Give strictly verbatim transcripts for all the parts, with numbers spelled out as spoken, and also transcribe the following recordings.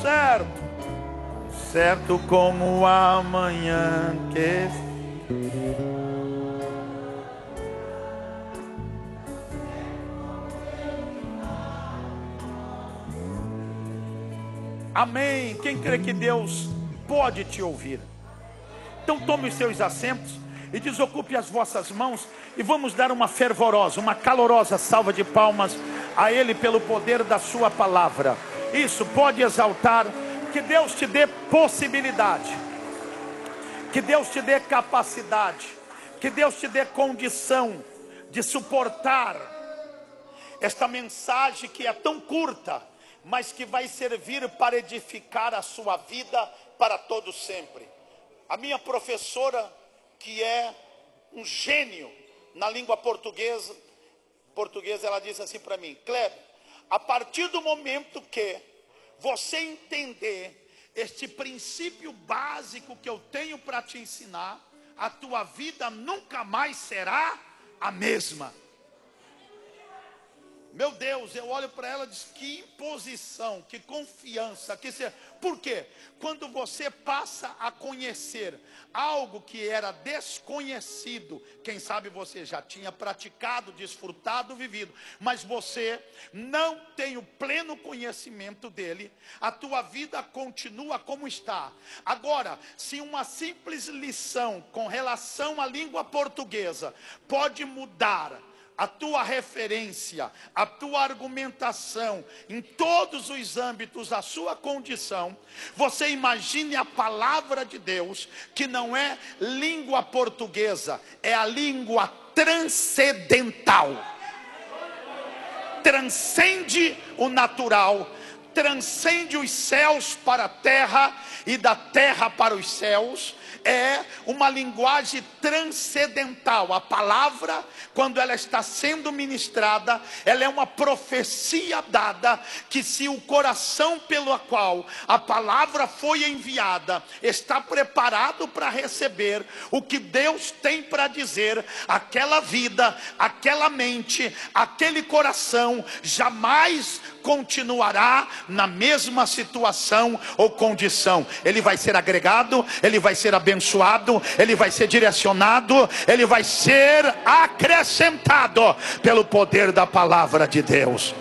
certo, certo como amanhã que... Amém. Quem crê que Deus pode te ouvir? Então tome os seus assentos e desocupe as vossas mãos e vamos dar uma fervorosa, uma calorosa salva de palmas a Ele pelo poder da sua palavra. Isso, pode exaltar. Que Deus te dê possibilidade, que Deus te dê capacidade, que Deus te dê condição de suportar esta mensagem que é tão curta, mas que vai servir para edificar a sua vida para todo sempre. A minha professora, que é um gênio na língua portuguesa, portuguesa, ela disse assim para mim: Kleber, a partir do momento que você entender este princípio básico que eu tenho para te ensinar, a tua vida nunca mais será a mesma. Meu Deus, eu olho para ela e digo: que imposição, que confiança, que ser... Por quê? Quando você passa a conhecer algo que era desconhecido, quem sabe você já tinha praticado, desfrutado, vivido, mas você não tem o pleno conhecimento dele, a tua vida continua como está. Agora, se uma simples lição com relação à língua portuguesa pode mudar a tua referência, a tua argumentação, em todos os âmbitos, a sua condição, você imagine a palavra de Deus, que não é língua portuguesa, é a língua transcendental. Transcende o natural, transcende os céus para a terra e da terra para os céus. É uma linguagem transcendental. A palavra, quando ela está sendo ministrada, ela é uma profecia dada, que se o coração pelo qual a palavra foi enviada está preparado para receber o que Deus tem para dizer, aquela vida, aquela mente, aquele coração jamais continuará na mesma situação ou condição. Ele vai ser agregado, ele vai ser abençoado, ele vai ser direcionado, ele vai ser acrescentado pelo poder da palavra de Deus.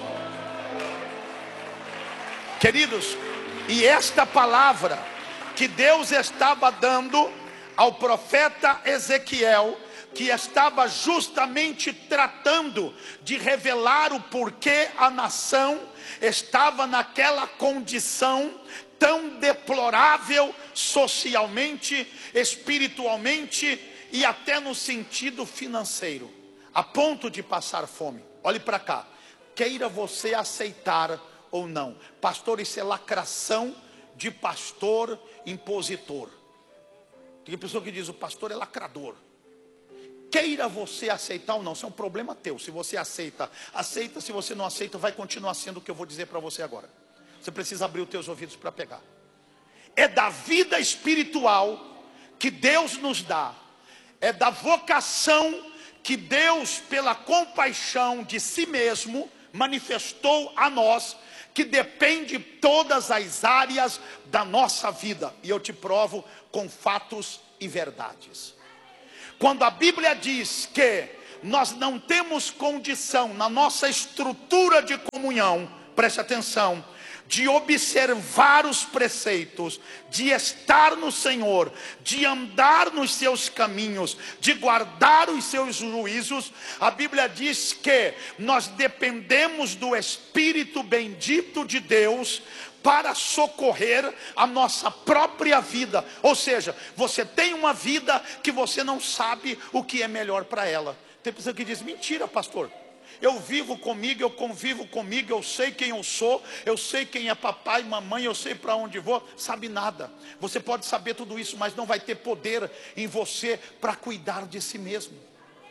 Queridos, e esta palavra que Deus estava dando ao profeta Ezequiel, que estava justamente tratando de revelar o porquê a nação estava naquela condição tão deplorável socialmente, espiritualmente e até no sentido financeiro, a ponto de passar fome. Olhe para cá, queira você aceitar ou não, pastor, isso é lacração de pastor impositor. Tem pessoa que diz: o pastor é lacrador. Queira você aceitar ou não, isso é um problema teu. Se você aceita, aceita. Se você não aceita, vai continuar sendo o que eu vou dizer para você agora. Você precisa abrir os teus ouvidos para pegar. É da vida espiritual que Deus nos dá. É da vocação que Deus, pela compaixão de si mesmo, manifestou a nós, que depende todas as áreas da nossa vida. E eu te provo com fatos e verdades. Quando a Bíblia diz que nós não temos condição na nossa estrutura de comunhão, preste atenção, de observar os preceitos, de estar no Senhor, de andar nos seus caminhos, de guardar os seus juízos, a Bíblia diz que nós dependemos do Espírito bendito de Deus para socorrer a nossa própria vida. Ou seja, você tem uma vida que você não sabe o que é melhor para ela. Tem pessoa que diz: mentira, pastor, eu vivo comigo, eu convivo comigo, eu sei quem eu sou, eu sei quem é papai, mamãe, eu sei para onde vou. Sabe nada. Você pode saber tudo isso, mas não vai ter poder em você para cuidar de si mesmo.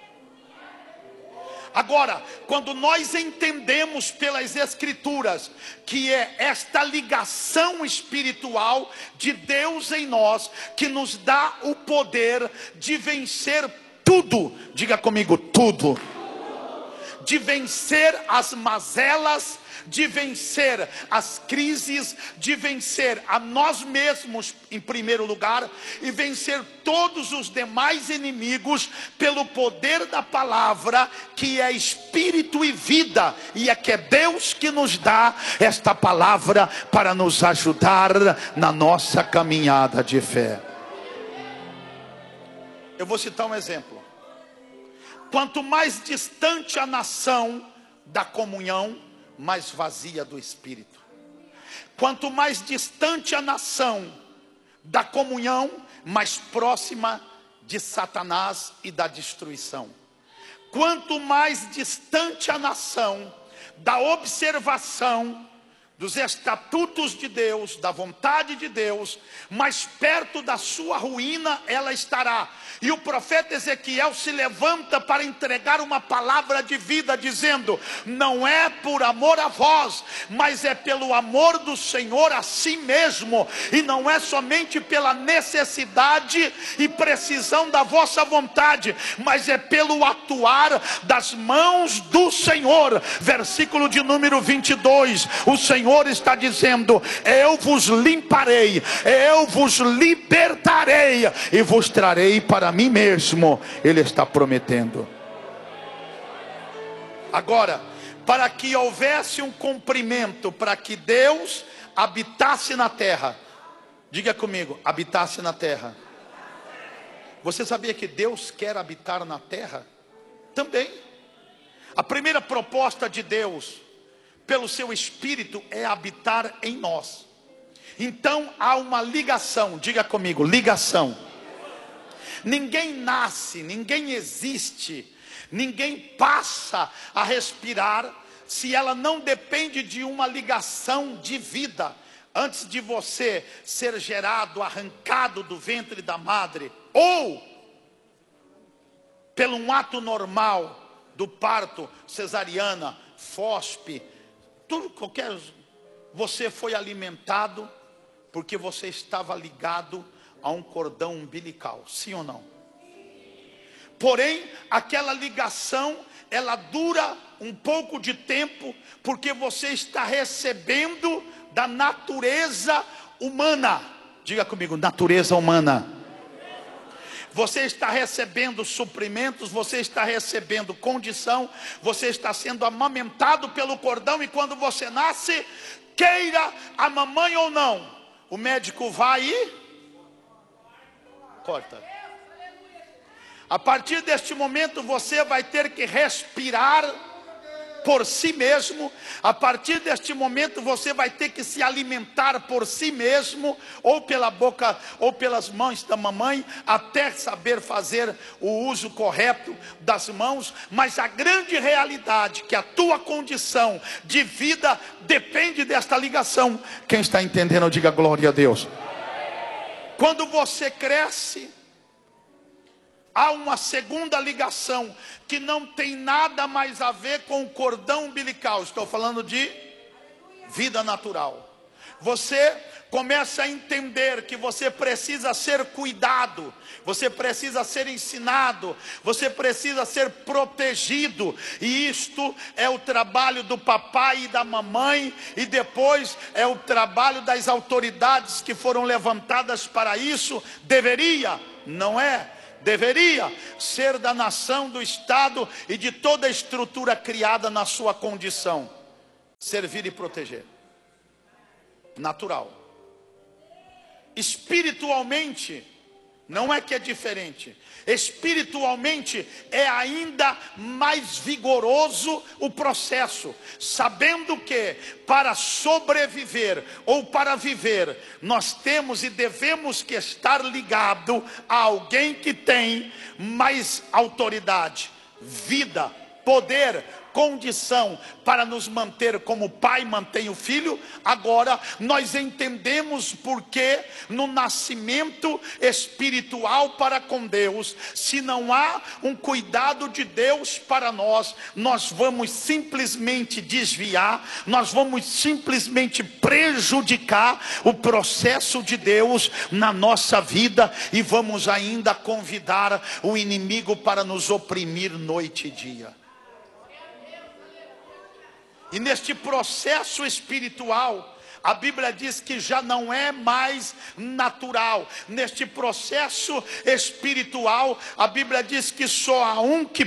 Agora, quando nós entendemos pelas Escrituras que é esta ligação espiritual de Deus em nós que nos dá o poder de vencer tudo, diga comigo, tudo. de vencer as mazelas, de vencer as crises, de vencer a nós mesmos em primeiro lugar, e vencer todos os demais inimigos pelo poder da palavra, que é espírito e vida, e é que é Deus que nos dá esta palavra para nos ajudar na nossa caminhada de fé. Eu vou citar um exemplo. Quanto mais distante a nação da comunhão, mais vazia do Espírito. Quanto mais distante a nação da comunhão, mais próxima de Satanás e da destruição. Quanto mais distante a nação da observação dos estatutos de Deus, da vontade de Deus, mais perto da sua ruína ela estará. E o profeta Ezequiel se levanta para entregar uma palavra de vida, dizendo: não é por amor a vós, mas é pelo amor do Senhor a si mesmo, e não é somente pela necessidade e precisão da vossa vontade, mas é pelo atuar das mãos do Senhor. Versículo de número vinte e dois, o Senhor Senhor está dizendo: eu vos limparei, eu vos libertarei e vos trarei para mim mesmo. Ele está prometendo. Agora, para que houvesse um cumprimento, para que Deus habitasse na terra, diga comigo, habitasse na terra. Você sabia que Deus quer habitar na terra? Também. A primeira proposta de Deus pelo seu Espírito é habitar em nós. Então há uma ligação, diga comigo, ligação. Ninguém nasce, ninguém existe, ninguém passa a respirar se ela não depende de uma ligação de vida. Antes de você ser gerado, arrancado do ventre da madre, ou pelo um ato normal do parto, cesariana, fospe, tudo, qualquer, você foi alimentado porque você estava ligado a um cordão umbilical, sim ou não? Porém, aquela ligação, ela dura um pouco de tempo, porque você está recebendo da natureza humana. Diga comigo, natureza humana. Você está recebendo suprimentos, você está recebendo condição, você está sendo amamentado pelo cordão, e quando você nasce, queira a mamãe ou não, o médico vai e corta. A partir deste momento você vai ter que respirar por si mesmo. A partir deste momento você vai ter que se alimentar por si mesmo, ou pela boca ou pelas mãos da mamãe, até saber fazer o uso correto das mãos. Mas a grande realidade é que a tua condição de vida depende desta ligação. Quem está entendendo, diga glória a Deus. Quando você cresce, há uma segunda ligação que não tem nada mais a ver com o cordão umbilical. Estou falando de vida natural. Você começa a entender que você precisa ser cuidado, você precisa ser ensinado, você precisa ser protegido. E isto é o trabalho do papai e da mamãe, e depois é o trabalho das autoridades que foram levantadas para isso. Deveria, não é? Deveria ser da nação, do Estado e de toda a estrutura criada na sua condição. Servir e proteger. Natural. Espiritualmente, não é que é diferente. Espiritualmente é ainda mais vigoroso o processo, sabendo que para sobreviver ou para viver, nós temos e devemos que estar ligado a alguém que tem mais autoridade, vida, poder, condição para nos manter como o pai mantém o filho. Agora nós entendemos porque no nascimento espiritual para com Deus, se não há um cuidado de Deus para nós, nós vamos simplesmente desviar, nós vamos simplesmente prejudicar o processo de Deus na nossa vida, e vamos ainda convidar o inimigo para nos oprimir noite e dia. E neste processo espiritual, a Bíblia diz que já não é mais natural. Neste processo espiritual, a Bíblia diz que só há um que